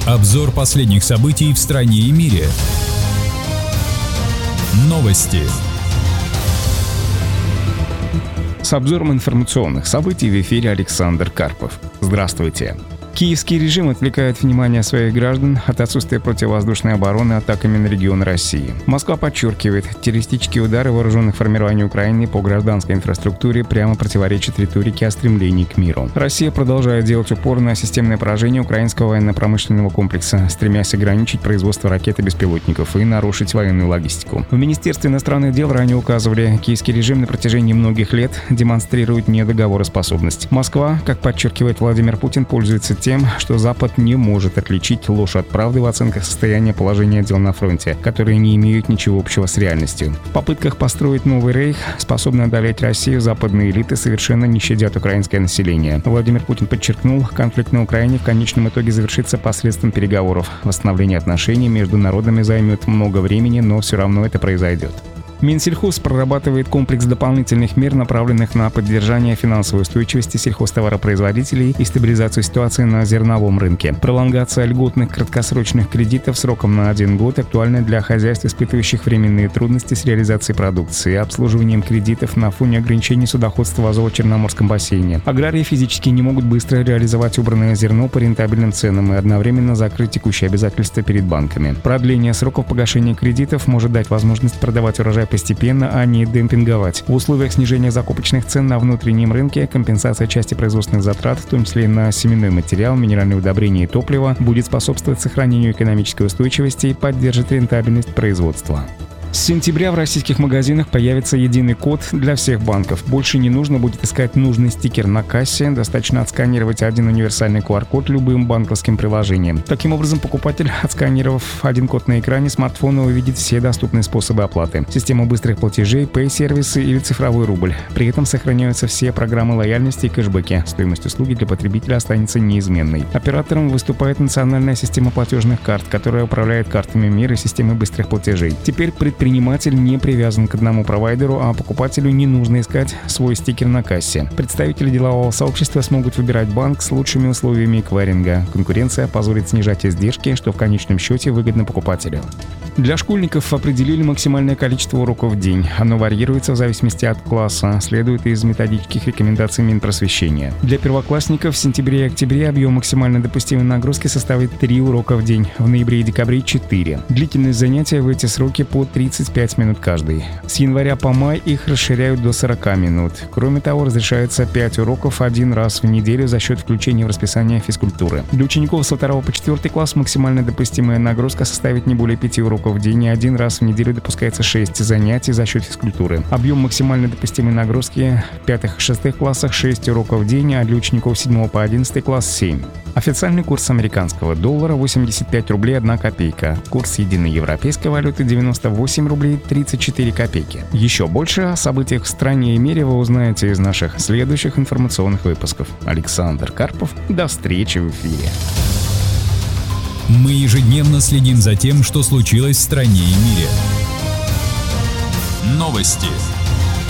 Обзор последних событий в стране и мире. Новости. С обзором информационных событий в эфире Александр Карпов. Здравствуйте. Киевский режим отвлекает внимание своих граждан от отсутствия противовоздушной обороны атаками на регионы России. Москва подчеркивает, террористические удары вооруженных формирований Украины по гражданской инфраструктуре прямо противоречат риторике о стремлении к миру. Россия продолжает делать упор на системное поражение украинского военно-промышленного комплекса, стремясь ограничить производство ракет и беспилотников и нарушить военную логистику. В Министерстве иностранных дел ранее указывали, киевский режим на протяжении многих лет демонстрирует недоговороспособность. Москва, как подчеркивает Владимир Путин, пользуется тем, что Запад не может отличить ложь от правды в оценках состояния положения дел на фронте, которые не имеют ничего общего с реальностью. В попытках построить новый рейх, способный одолеть Россию, западные элиты совершенно не щадят украинское население. Владимир Путин подчеркнул, конфликт на Украине в конечном итоге завершится посредством переговоров. Восстановление отношений между народами займет много времени, но все равно это произойдет. Минсельхоз прорабатывает комплекс дополнительных мер, направленных на поддержание финансовой устойчивости сельхозтоваропроизводителей и стабилизацию ситуации на зерновом рынке. Пролонгация льготных краткосрочных кредитов сроком на 1 год актуальна для хозяйств, испытывающих временные трудности с реализацией продукции и обслуживанием кредитов на фоне ограничений судоходства в Азово-Черноморском бассейне. Аграрии физически не могут быстро реализовать убранное зерно по рентабельным ценам и одновременно закрыть текущие обязательства перед банками. Продление сроков погашения кредитов может дать возможность продавать урожай постепенно, а не демпинговать. В условиях снижения закупочных цен на внутреннем рынке компенсация части производственных затрат, в том числе на семенной материал, минеральные удобрения и топливо, будет способствовать сохранению экономической устойчивости и поддержит рентабельность производства. С сентября в российских магазинах появится единый код для всех банков. Больше не нужно будет искать нужный стикер на кассе, достаточно отсканировать один универсальный QR-код любым банковским приложением. Таким образом, покупатель, отсканировав один код на экране смартфона, увидит все доступные способы оплаты. Система быстрых платежей, Pay-сервисы или цифровой рубль. При этом сохраняются все программы лояльности и кэшбэки. Стоимость услуги для потребителя останется неизменной. Оператором выступает национальная система платежных карт, которая управляет картами МИР и системой быстрых платежей. Теперь предприниматель не привязан к одному провайдеру, а покупателю не нужно искать свой стикер на кассе. Представители делового сообщества смогут выбирать банк с лучшими условиями эквайринга. Конкуренция позволит снижать издержки, что в конечном счете выгодно покупателю. Для школьников определили максимальное количество уроков в день. Оно варьируется в зависимости от класса, следует из методических рекомендаций Минпросвещения. Для первоклассников в сентябре и октябре объем максимально допустимой нагрузки составит 3 урока в день, в ноябре и декабре 4. Длительность занятия в эти сроки по 35 минут каждый. С января по май их расширяют до 40 минут. Кроме того, разрешается 5 уроков один раз в неделю за счет включения в расписание физкультуры. Для учеников со 2 по 4 класс максимально допустимая нагрузка составит не более 5 уроков в день, и один раз в неделю допускается 6 занятий за счет физкультуры. Объем максимально допустимой нагрузки в 5-6 классах 6 уроков в день, а для учеников 7 по 11 класс 7. Официальный курс американского доллара 85 рублей 1 копейка. Курс единой европейской валюты 98 рублей 34 копейки. Еще больше о событиях в стране и мире вы узнаете из наших следующих информационных выпусков. Александр Карпов. До встречи в эфире. Мы ежедневно следим за тем, что случилось в стране и мире. Новости.